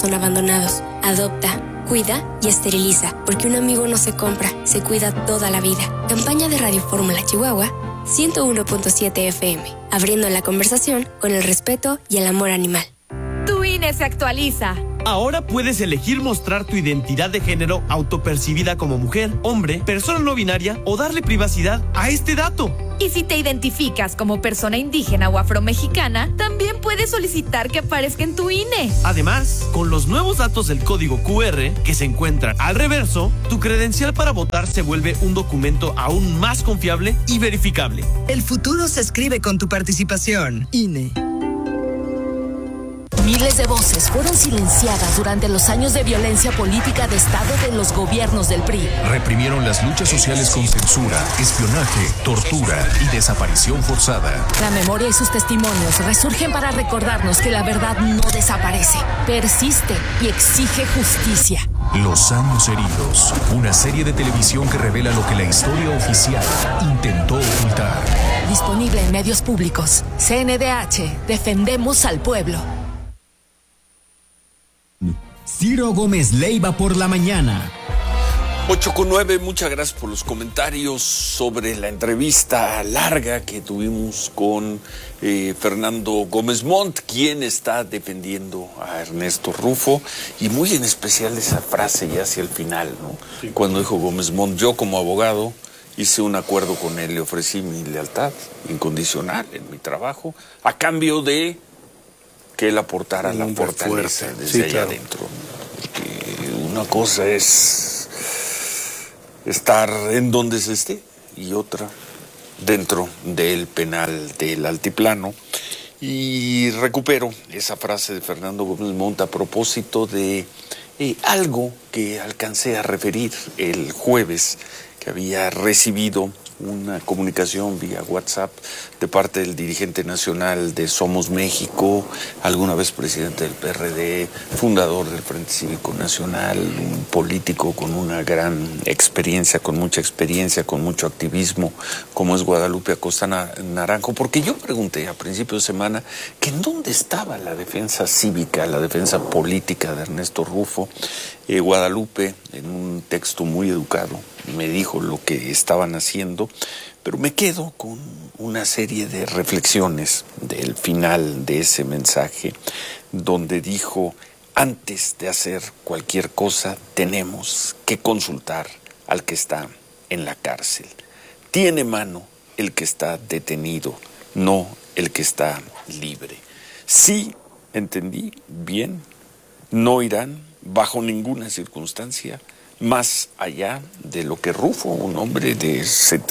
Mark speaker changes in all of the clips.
Speaker 1: son abandonados. Adopta, cuida y esteriliza, porque un amigo no se compra, se cuida toda la vida. Campaña de Radio Fórmula Chihuahua 101.7 FM, abriendo la conversación con el respeto y el amor animal.
Speaker 2: Tu INE se actualiza.
Speaker 3: Ahora puedes elegir mostrar tu identidad de género autopercibida como mujer, hombre, persona no binaria o darle privacidad a este dato.
Speaker 2: Y si te identificas como persona indígena o afromexicana, también puedes solicitar que aparezca en tu INE.
Speaker 3: Además, con los nuevos datos del código QR que se encuentran al reverso, tu credencial para votar se vuelve un documento aún más confiable y verificable.
Speaker 4: El futuro se escribe con tu participación. INE.
Speaker 5: Miles de voces fueron silenciadas durante los años de violencia política de Estado de los gobiernos del PRI.
Speaker 6: Reprimieron las luchas sociales con censura, espionaje, tortura y desaparición forzada.
Speaker 5: La memoria y sus testimonios resurgen para recordarnos que la verdad no desaparece, persiste y exige justicia.
Speaker 6: Los años heridos, una serie de televisión que revela lo que la historia oficial intentó ocultar.
Speaker 5: Disponible en medios públicos. CNDH, defendemos al pueblo.
Speaker 7: Ciro Gómez Leiva por la mañana.
Speaker 8: 8:09, muchas gracias por los comentarios sobre la entrevista larga que tuvimos con Fernando Gómez Montt, quien está defendiendo a Ernesto Rufo, y muy en especial esa frase ya hacia el final, ¿no? Sí. Cuando dijo Gómez Montt: yo como abogado hice un acuerdo con él, le ofrecí mi lealtad incondicional en mi trabajo, a cambio de que él aportara la fortaleza fuerte, desde allá adentro. Porque una cosa es estar en donde se esté y otra dentro del penal del Altiplano. Y recupero esa frase de Fernando Gómez Montt a propósito de algo que alcancé a referir el jueves, que había recibido una comunicación vía WhatsApp de parte del dirigente nacional de Somos México, alguna vez presidente del PRD, fundador del Frente Cívico Nacional, un político con una gran experiencia, con mucha experiencia, con mucho activismo, como es Guadalupe Acosta Naranjo, porque yo pregunté a principios de semana que en dónde estaba la defensa cívica, la defensa política de Ernesto Rufo. Guadalupe, en un texto muy educado, me dijo lo que estaban haciendo, pero me quedo con una serie de reflexiones del final de ese mensaje, donde dijo: antes de hacer cualquier cosa tenemos que consultar al que está en la cárcel. Tiene mano el que está detenido, no el que está libre. Sí, entendí bien, no irán bajo ninguna circunstancia más allá de lo que Rufo, un hombre de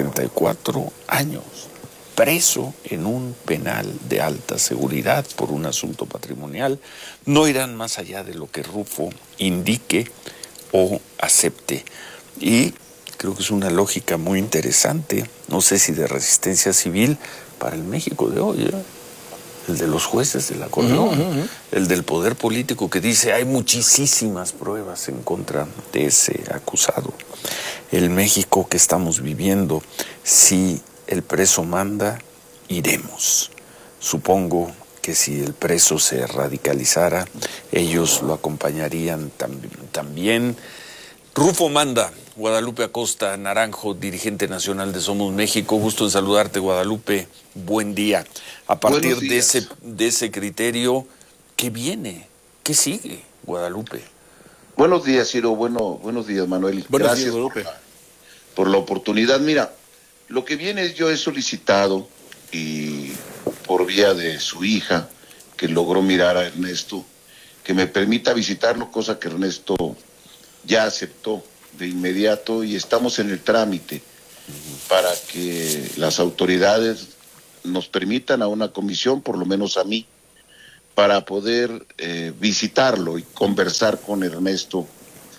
Speaker 8: 74 años, preso en un penal de alta seguridad por un asunto patrimonial, no irán más allá de lo que Rufo indique o acepte. Y creo que es una lógica muy interesante, no sé si de resistencia civil, para el México de hoy, el de los jueces del acordeón, el del poder político que dice hay muchísimas pruebas en contra de ese acusado. El México que estamos viviendo, si el preso manda, iremos. Supongo que si el preso se radicalizara, ellos lo acompañarían también. Rufo manda. Guadalupe Acosta Naranjo, dirigente nacional de Somos México. Gusto en saludarte, Guadalupe. Buen día. A partir de ese criterio, ¿qué viene? ¿Qué sigue, Guadalupe?
Speaker 9: Buenos días, Ciro. Buenos días, Manuel.
Speaker 8: Buenos
Speaker 9: Gracias
Speaker 8: días, Guadalupe.
Speaker 9: Por la oportunidad. Mira, lo que viene es, yo he solicitado, y por vía de su hija, que logró mirar a Ernesto, que me permita visitarlo, cosa que Ernesto ya aceptó de inmediato, y estamos en el trámite para que las autoridades nos permitan a una comisión, por lo menos a mí, para poder visitarlo y conversar con Ernesto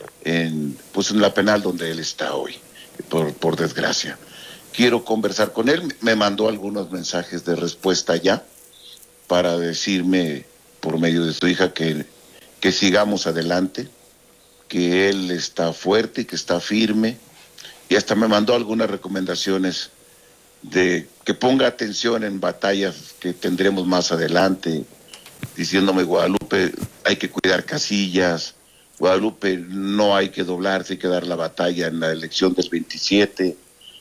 Speaker 9: en la penal donde él está hoy, por desgracia. Quiero conversar con él. Me mandó algunos mensajes de respuesta ya para decirme, por medio de su hija, que sigamos adelante, que él está fuerte y que está firme, y hasta me mandó algunas recomendaciones de que ponga atención en batallas que tendremos más adelante, diciéndome, Guadalupe, hay que cuidar casillas, Guadalupe, no hay que doblarse, hay que dar la batalla en la elección del 27,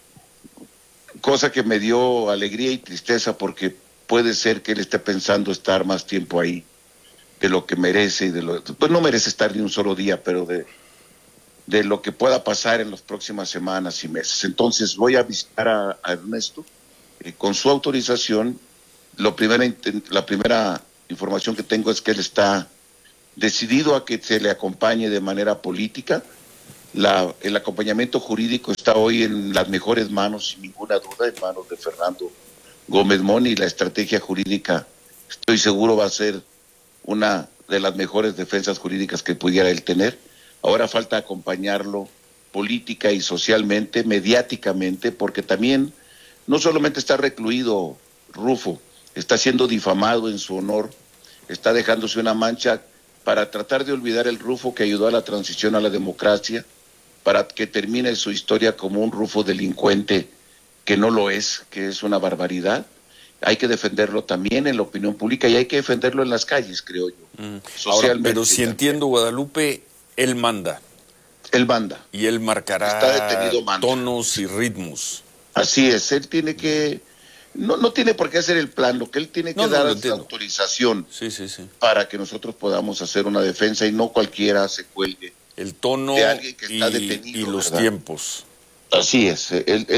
Speaker 9: cosa que me dio alegría y tristeza porque puede ser que él esté pensando estar más tiempo ahí de lo que merece, pues no merece estar ni un solo día, pero de lo que pueda pasar en las próximas semanas y meses. Entonces voy a visitar a Ernesto, con su autorización. La primera información que tengo es que él está decidido a que se le acompañe de manera política. El acompañamiento jurídico está hoy en las mejores manos, sin ninguna duda, en manos de Fernando Gómez Mont, y la estrategia jurídica, estoy seguro, va a ser una de las mejores defensas jurídicas que pudiera él tener. Ahora falta acompañarlo política y socialmente, mediáticamente, porque también no solamente está recluido Rufo, está siendo difamado en su honor, está dejándose una mancha para tratar de olvidar el Rufo que ayudó a la transición a la democracia, para que termine su historia como un Rufo delincuente que no lo es, que es una barbaridad. Hay que defenderlo también en la opinión pública y hay que defenderlo en las calles, creo yo.
Speaker 8: Ahora, pero si entiendo, Guadalupe, él manda.
Speaker 9: Él manda.
Speaker 8: Y él marcará
Speaker 9: está detenido,
Speaker 8: tonos y ritmos.
Speaker 9: Así es, él tiene que... No tiene por qué hacer el plan, lo que él tiene que dar es la autorización para que nosotros podamos hacer una defensa y no cualquiera se cuelgue.
Speaker 8: El tono
Speaker 9: de alguien que está detenido,
Speaker 8: y los
Speaker 9: ¿verdad?
Speaker 8: Tiempos.
Speaker 9: Así es,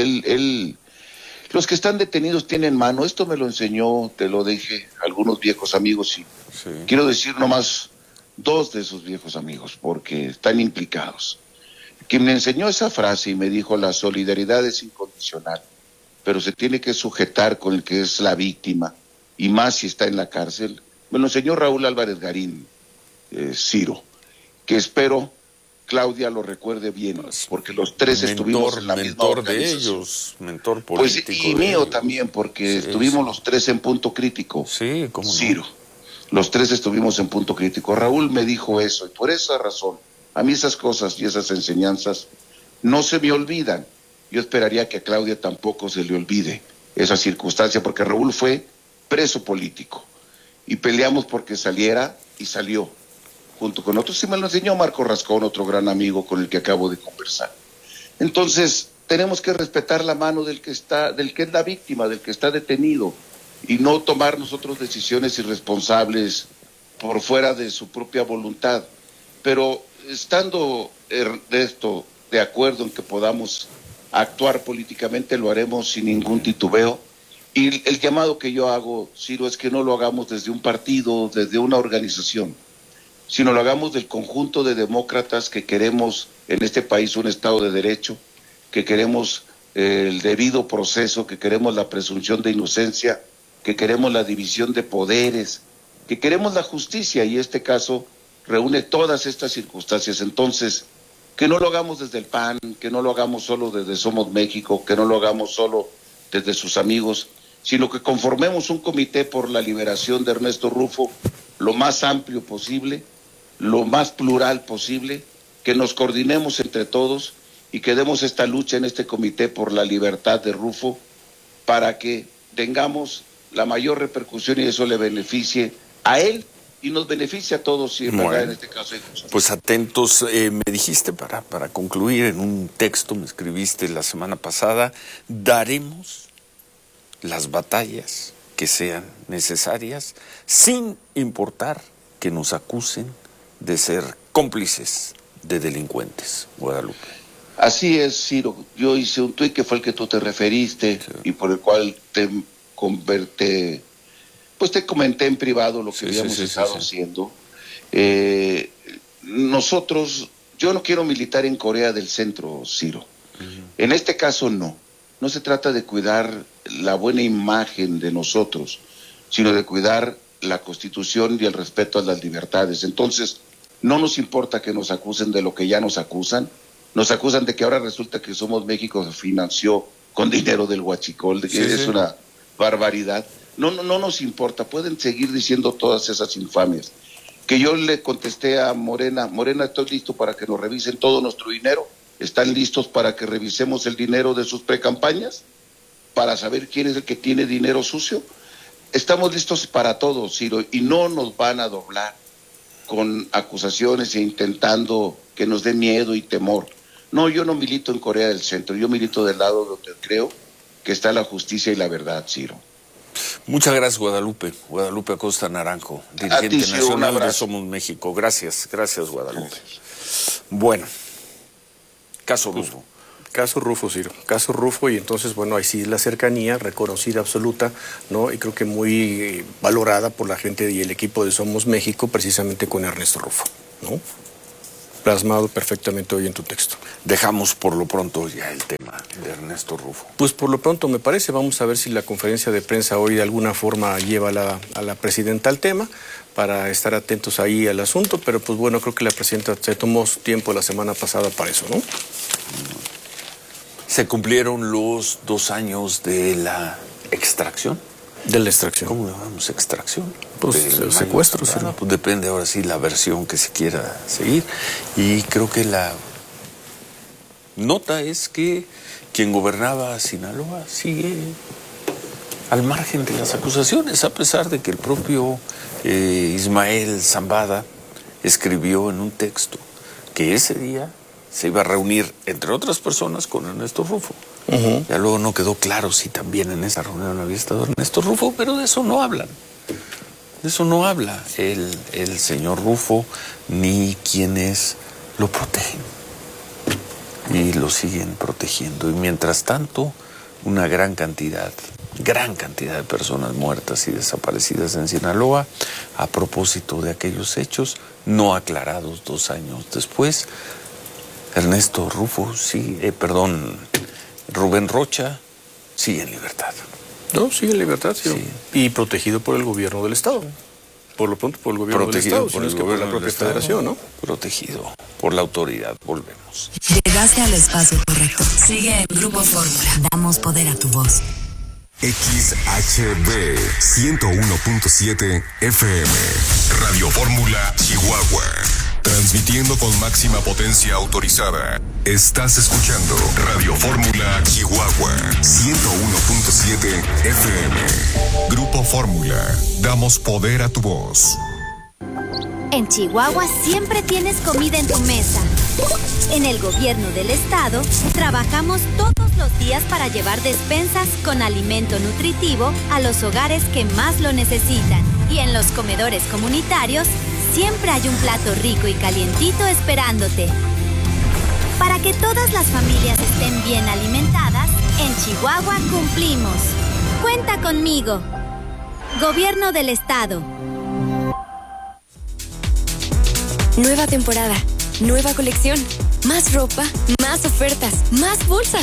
Speaker 9: los que están detenidos tienen mano, esto me lo enseñó, te lo dije, algunos viejos amigos y quiero decir nomás 2 de esos viejos amigos porque están implicados. Quien me enseñó esa frase y me dijo la solidaridad es incondicional, pero se tiene que sujetar con el que es la víctima y más si está en la cárcel, me lo enseñó Raúl Álvarez Garín, Ciro, que espero Claudia lo recuerde bien, porque los 3 estuvimos en la misma organización.
Speaker 8: De ellos, mentor político.
Speaker 9: Pues, y mío también, porque estuvimos los 3 en punto crítico.
Speaker 8: Sí, cómo no.
Speaker 9: Ciro, los 3 estuvimos en punto crítico. Raúl me dijo eso, y por esa razón, a mí esas cosas y esas enseñanzas no se me olvidan. Yo esperaría que a Claudia tampoco se le olvide esa circunstancia, porque Raúl fue preso político, y peleamos porque saliera, y salió. Junto con otros, y me lo enseñó Marco Rascón, otro gran amigo con el que acabo de conversar. Entonces, tenemos que respetar la mano del que es la víctima, del que está detenido, y no tomar nosotros decisiones irresponsables por fuera de su propia voluntad. Pero estando de acuerdo en que podamos actuar políticamente, lo haremos sin ningún titubeo. Y el llamado que yo hago, Ciro, es que no lo hagamos desde un partido, desde una organización, sino lo hagamos del conjunto de demócratas que queremos en este país un Estado de Derecho, que queremos el debido proceso, que queremos la presunción de inocencia, que queremos la división de poderes, que queremos la justicia, y este caso reúne todas estas circunstancias. Entonces, que no lo hagamos desde el PAN, que no lo hagamos solo desde Somos México, que no lo hagamos solo desde sus amigos, sino que conformemos un comité por la liberación de Ernesto Rufo lo más amplio posible, lo más plural posible, que nos coordinemos entre todos y que demos esta lucha en este comité por la libertad de Rufo para que tengamos la mayor repercusión y eso le beneficie a él y nos beneficie a todos, si en verdad en este caso hay justicia.
Speaker 8: Pues atentos, me dijiste para concluir en un texto, me escribiste la semana pasada, daremos las batallas que sean necesarias sin importar que nos acusen de ser cómplices de delincuentes, Guadalupe.
Speaker 9: Así es, Ciro. Yo hice un tuit que fue el que tú te referiste y por el cual te comenté en privado lo que habíamos estado haciendo. Nosotros, yo no quiero militar en Corea del Centro, Ciro. En este caso no se trata de cuidar la buena imagen de nosotros, sino de cuidar la Constitución y el respeto a las libertades. Entonces, no nos importa que nos acusen de lo que ya nos acusan de que ahora resulta que Somos México se financió con dinero del huachicol, que es una barbaridad. No nos importa, pueden seguir diciendo todas esas infamias. Que yo le contesté a Morena, estoy listo para que nos revisen todo nuestro dinero. ¿Están listos para que revisemos el dinero de sus precampañas? Para saber quién es el que tiene dinero sucio. estamos listos para todo, Ciro, y no nos van a doblar con acusaciones e intentando que nos dé miedo y temor. No, yo no milito en Corea del Centro, yo milito del lado donde creo que está la justicia y la verdad, Ciro.
Speaker 8: Muchas gracias, Guadalupe. Guadalupe Acosta Naranjo, dirigente nacional de Somos México. Gracias, Guadalupe. Bueno, caso Rufo.
Speaker 10: Caso Rufo, Ciro. Caso Rufo, y entonces, bueno, ahí sí la cercanía, reconocida absoluta, ¿no? Y creo que muy valorada por la gente y el equipo de Somos México, precisamente con Ernesto Rufo, ¿no? Plasmado perfectamente hoy en tu texto.
Speaker 8: Dejamos por lo pronto ya el tema de Ernesto Rufo.
Speaker 10: Pues por lo pronto me parece, vamos a ver si la conferencia de prensa hoy de alguna forma lleva a la presidenta al tema, para estar atentos ahí al asunto, pero pues bueno, creo que la presidenta se tomó tiempo la semana pasada para eso, ¿no?
Speaker 8: Se cumplieron los 2 años de la extracción.
Speaker 10: De la extracción.
Speaker 8: ¿Cómo le llamamos extracción?
Speaker 10: Pues el secuestro, sí.
Speaker 8: Pues depende ahora sí la versión que se quiera seguir. Y creo que la nota es que quien gobernaba Sinaloa sigue al margen de las acusaciones, a pesar de que el propio Ismael Zambada escribió en un texto que ese día se iba a reunir, entre otras personas, con Ernesto Rufo. Ya luego no quedó claro si también en esa reunión había estado Ernesto Rufo, pero de eso no hablan. De eso no habla el señor Rufo ni quienes lo protegen. Y lo siguen protegiendo. Y mientras tanto, una gran cantidad de personas muertas y desaparecidas en Sinaloa, a propósito de aquellos hechos no aclarados 2 años después. Ernesto Rufo, Rubén Rocha sigue en libertad.
Speaker 10: No, sigue en libertad, sí. Y protegido por el gobierno del Estado. Por lo pronto por el gobierno del Estado,
Speaker 8: por el gobierno de la propia federación, ¿no? Protegido por la autoridad. Volvemos.
Speaker 11: Llegaste al espacio correcto. Sigue en Grupo Fórmula. Damos poder a tu voz.
Speaker 6: XHB 101.7 FM. Radio Fórmula Chihuahua. Transmitiendo con máxima potencia autorizada. Estás escuchando Radio Fórmula Chihuahua 101.7 FM. Grupo Fórmula. Damos poder a tu voz.
Speaker 12: En Chihuahua siempre tienes comida en tu mesa. En el gobierno del estado trabajamos todos los días para llevar despensas con alimento nutritivo a los hogares que más lo necesitan. Y en los comedores comunitarios siempre hay un plato rico y calientito esperándote. Para que todas las familias estén bien alimentadas, en Chihuahua cumplimos. Cuenta conmigo. Gobierno del Estado.
Speaker 1: Nueva temporada, nueva colección, más ropa, más ofertas, más bolsas.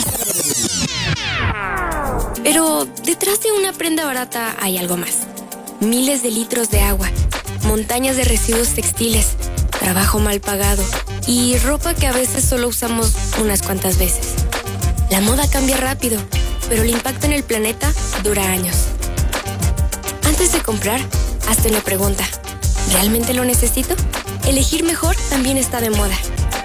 Speaker 1: Pero detrás de una prenda barata hay algo más. Miles de litros de agua, montañas de residuos textiles, trabajo mal pagado y ropa que a veces solo usamos unas cuantas veces. La moda cambia rápido, pero el impacto en el planeta dura años. Antes de comprar, hazte una pregunta. ¿Realmente lo necesito? Elegir mejor también está de moda.